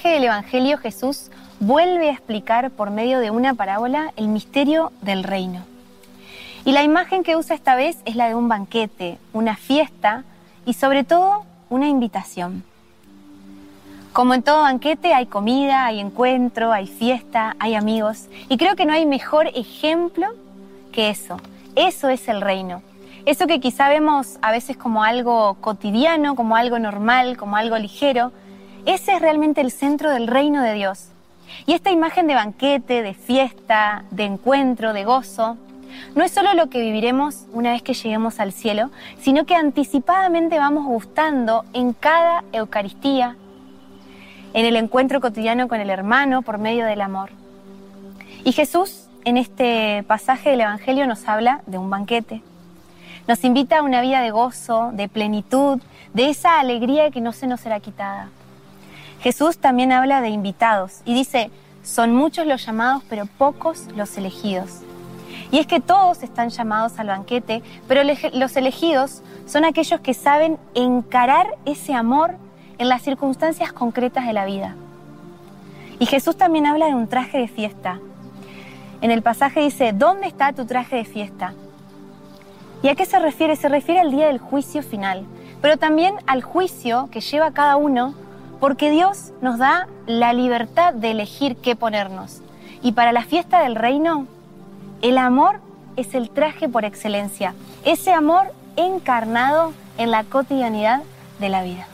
pasaje del Evangelio Jesús vuelve a explicar por medio de una parábola el misterio del reino. Y la imagen que usa esta vez es la de un banquete, una fiesta y sobre todo una invitación. Como en todo banquete hay comida, hay encuentro, hay fiesta, hay amigos. Y creo que no hay mejor ejemplo que eso. Eso es el reino. Eso que quizá vemos a veces como algo cotidiano, como algo normal, como algo ligero. Ese es realmente el centro del reino de Dios. Y esta imagen de banquete, de fiesta, de encuentro, de gozo, no es solo lo que viviremos una vez que lleguemos al cielo, sino que anticipadamente vamos gustando en cada Eucaristía, en el encuentro cotidiano con el hermano por medio del amor. Y Jesús, en este pasaje del Evangelio, nos habla de un banquete. Nos invita a una vida de gozo, de plenitud, de esa alegría que no se nos será quitada. Jesús también habla de invitados y dice, son muchos los llamados, pero pocos los elegidos. Y es que todos están llamados al banquete, pero los elegidos son aquellos que saben encarar ese amor en las circunstancias concretas de la vida. Y Jesús también habla de un traje de fiesta. En el pasaje dice, ¿dónde está tu traje de fiesta? ¿Y a qué se refiere? Se refiere al día del juicio final, pero también al juicio que lleva cada uno, porque Dios nos da la libertad de elegir qué ponernos. Y para la fiesta del reino, el amor es el traje por excelencia, ese amor encarnado en la cotidianidad de la vida.